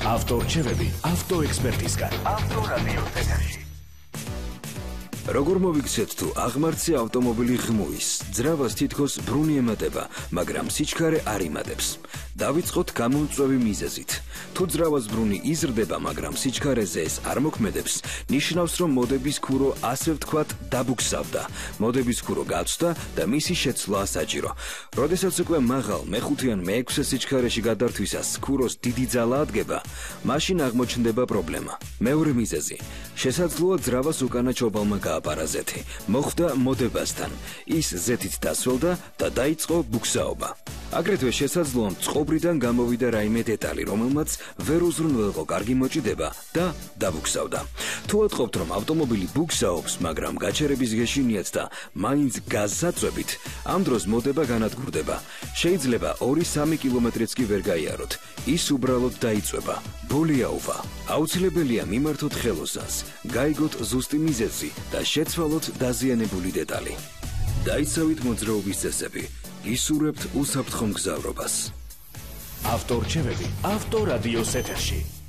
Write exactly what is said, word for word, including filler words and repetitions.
ავტორჩევები ავტოექსპერტისგან. ავტორადიოს ეთერში. როგორ მოვიქცეთ თუ აღმართზე ავტომობილი ღმუის, ძრავას თითქოს ბრუნი ემატება, მაგრამ სიჩქარე არ იმატებს. დავიწყოთ გამომწვევი მიზეზით. თუ ძრავას ბრუნი იზრდება, მაგრამ სიჩქარეზე ეს არ მოქმედებს, ნიშნავს, რომ მოდების ქურო ასე ვთქვათ დაბუქსავდა. მოდების ქურო გაცვდა და მისი შეცვლა საჭირო. როდესაც უკვე მაღალ მეხუთე ან მეექვსე სიჩქარეში გადართვისას ქუროს დიდი ძალა ადგება, მაშინ აღმოჩნდება პრობლემა. მეორე მიზეზი. შესაძლოა ძრავას უკანა ჩობალმა გააპარაზეთი. მოხვდა მოდებასთან. ის ზეთით დასველდა და დაიწყო ბუქსაობა. აგრეთვე შესაძლოა წყობრიდან გამოვიდა რაიმე დეტალი, რომელმაც ვერ უზრუნველყო კარგი მოჭიდება და დაბუქსავდა. თუ ატყობთ, რომ ავტომობილი ბუქსაობს, მაგრამ გაჩერების გეშინიათ და მაინც გაზსაწვევით, ამ დროს მოდება განადგურდება. შეიძლება ორი სამი კილომეტრიც კი ვერ გაიაროთ. ის უბრალოდ დაიწვება. ბოლი აუვა. აუცილებელია მიმართოთ ხელოსანს, გაიგოთ ზუსტი მიზეზი და შეცვალოთ დაზიანებული დეტალი. დაიცავით მოძრაობის წესები. ისურვებთ უსაფრთხო მგზავრობას. ავტორჩევები ავტორადიოს ეთერში.